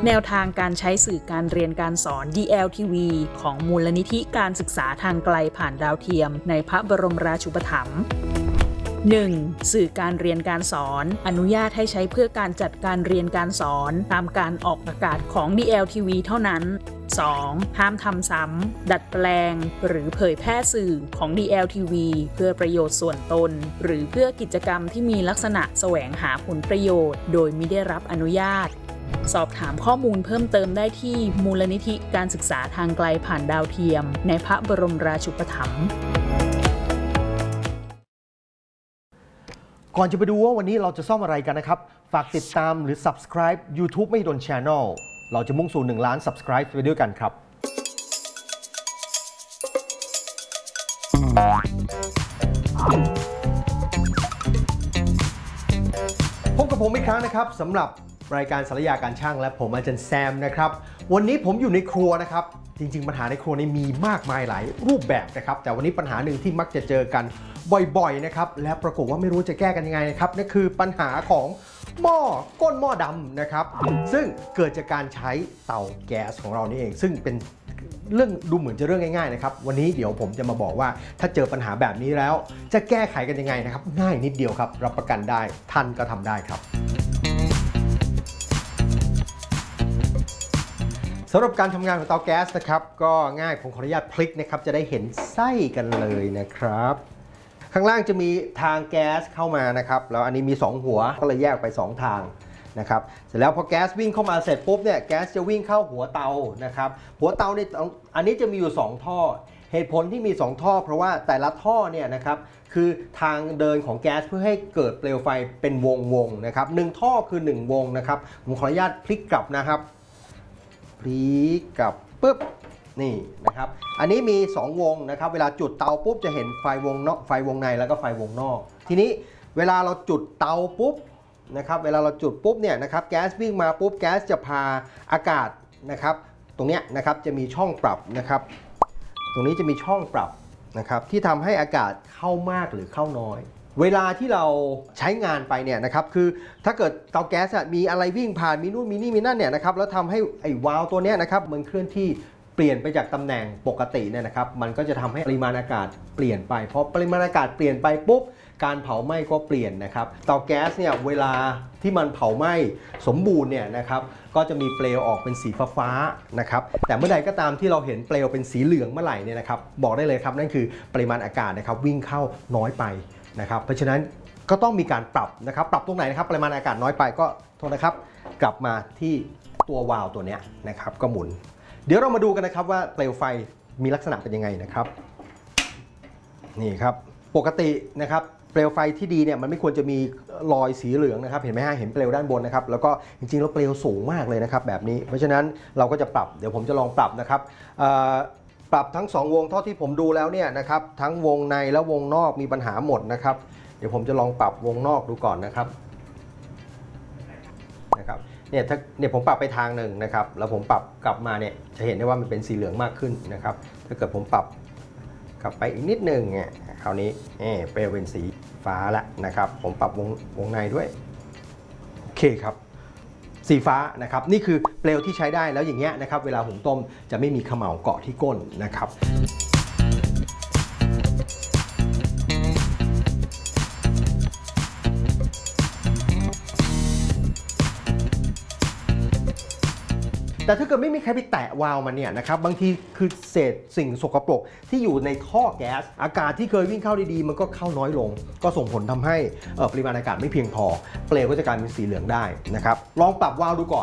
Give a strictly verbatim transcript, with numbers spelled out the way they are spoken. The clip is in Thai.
แนวทางการใช้สื่อการเรียนการสอน ดี แอล ที วี ของมูลนิธิการศึกษาทางไกลผ่านดาวเทียมในพระบรมราชูปถัมภ์ หนึ่ง. สื่อการเรียนการสอนอนุญาตให้ใช้เพื่อการจัดการเรียนการสอนตามการออกอากาศของ ดี แอล ที วี เท่านั้น สอง. ห้ามทำซ้ำดัดแปลงหรือเผยแพร่สื่อของ ดี แอล ที วี เพื่อประโยชน์ส่วนตนหรือเพื่อกิจกรรมที่มีลักษณะแสวงหาผลประโยชน์โดยมิได้รับอนุญาตสอบถามข้อมูลเพิ่มเติมได้ที่มูลนิธิการศึกษาทางไกลผ่านดาวเทียมในพระบรมราชูปถัมภ์ก่อนจะไปดูว่าวันนี้เราจะซ่อมอะไรกันนะครับฝากติดตามหรือ Subscribe YouTube ไม่โดน Channel เราจะมุ่งสู่หนึ่งล้าน Subscribe ไปด้วยกันครับพบกับผมอีกครั้งนะครับสำหรับรายการสารยาการช่างและผมอาจารย์แซมนะครับวันนี้ผมอยู่ในครัวนะครับจริงๆปัญหาในครัวนี้มีมากมายหลายรูปแบบนะครับแต่วันนี้ปัญหาหนึ่งที่มักจะเจอกันบ่อยๆนะครับและปรากฏว่าไม่รู้จะแก้กันยังไงนะครับนั่นคือปัญหาของหม้อก้นหม้อดำนะครับซึ่งเกิดจากการใช้เตาแก๊สของเรานี่เองซึ่งเป็นเรื่องดูเหมือนจะเรื่องง่ายๆนะครับวันนี้เดี๋ยวผมจะมาบอกว่าถ้าเจอปัญหาแบบนี้แล้วจะแก้ไขกันยังไงนะครับง่ายนิดเดียวครับรับประกันได้ท่านก็ทำได้ครับสำหรับการทำงานของเตาแก๊สนะครับก็ง่ายผมขออนุญาตพลิกนะครับจะได้เห็นไส้กันเลยนะครับข้างล่างจะมีทางแก๊สเข้ามานะครับแล้วอันนี้มีสองหัวก็เลยแยกไปสองทางนะครับเสร็จแล้วพอแก๊สวิ่งเข้ามาเสร็จปุ๊บเนี่ยแก๊สจะวิ่งเข้าหัวเตานะครับหัวเตาเนี่ยอันนี้จะมีอยู่สองท่อเหตุผลที่มีสองท่อเพราะว่าแต่ละท่อเนี่ยนะครับคือทางเดินของแก๊สเพื่อให้เกิดเปลวไฟเป็นวงวงนะครับหนึ่งท่อคือหนึ่งวงนะครับผมขออนุญาตพลิกกลับนะครับพลิกกลับปุ๊บนี่นะครับอันนี้มีสองวงนะครับเวลาจุดเตาปุ๊บจะเห็นไฟวงนอกไฟวงในแล้วก็ไฟวงนอกทีนี้เวลาเราจุดเตาปุ๊บนะครับเวลาเราจุดปุ๊บเนี่ยนะครับแก๊สวิ่งมาปุ๊บแก๊สจะพาอากาศนะครับตรงเนี้ยนะครับจะมีช่องปรับนะครับตรงนี้จะมีช่องปรับนะครับที่ทำให้อากาศเข้ามากหรือเข้าน้อยเวลาที่เราใช้งานไปเนี่ยนะครับคือถ้าเกิดเตาแก๊สมีอะไรวิ่งผ่านมีนู่นมีนี่มีนั่นเนี่ยนะครับแล้วทำให้ไอ้วาล์วตัวเนี้ยนะครับมันเคลื่อนที่เปลี่ยนไปจากตำแหน่งปกติเนี่ยนะครับมันก็จะทำให้ปริมาณอากาศเปลี่ยนไปพอปริมาณอากาศเปลี่ยนไปปุ๊บการเผาไหม้ก็เปลี่ยนนะครับเตาแก๊สเนี่ยเวลาที่มันเผาไหม้สมบูรณ์เนี่ยนะครับก็จะมีเปลวออกเป็นสีฟ้าๆนะครับแต่เมื่อใดก็ตามที่เราเห็นเปลวเป็นสีเหลืองเมื่อไหร่เนี่ยนะครับบอกได้เลยครับนั่นคือปริมาณอากาศนะครับวิ่งเข้าน้อยไปนะครับเพราะฉะนั้นก็ต้องมีการปรับนะครับปรับตรงไหนนะครับปริมาณอากาศน้อยไปก็โทษนะครับกลับมาที่ตัววาล์วตัวนี้นะครับก็หมุนเดี๋ยวเรามาดูกันนะครับว่าเปลวไฟมีลักษณะเป็นยังไงนะครับนี่ครับปกตินะครับเปลวไฟที่ดีเนี่ยมันไม่ควรจะมีรอยสีเหลืองนะครับเห็นไหมฮะเห็นเปลวด้านบนนะครับแล้วก็จริงๆแล้วเปลวสูงมากเลยนะครับแบบนี้เพราะฉะนั้นเราก็จะปรับเดี๋ยวผมจะลองปรับนะครับปรับทั้งสองวงเท่าที่ผมดูแล้วเนี่ยนะครับทั้งวงในและวงนอกมีปัญหาหมดนะครับเดี๋ยวผมจะลองปรับวงนอกดูก่อนนะครับนะครับเนี่ยถ้าเนี่ยผมปรับไปทางหนึ่งนะครับแล้วผมปรับกลับมาเนี่ยจะเห็นได้ว่ามันเป็นสีเหลืองมากขึ้นนะครับถ้าเกิดผมปรับกลับไปอีกนิดนึงเนี่ยคราวนี้เปลวเป็นสีฟ้าแล้วนะครับผมปรับวงวงในด้วยโอเคครับสีฟ้านะครับนี่คือเปลวที่ใช้ได้แล้วอย่างเงี้ยนะครับเวลาหุงต้มจะไม่มีเขม่าเกาะที่ก้นนะครับแต่ถ้าเกิดไม่มีใครไปแตะวาล์วมันเนี่ยนะครับบางทีคือเศษสิ่งสกปรกที่อยู่ในท่อแก๊สอากาศที่เคยวิ่งเข้าดีๆมันก็เข้าน้อยลงก็ส่งผลทำให้ปริมาณอากาศไม่เพียงพอเปลวก็จะกลายเป็นสีเหลืองได้นะครับลองปรับวาล์วดูก่อน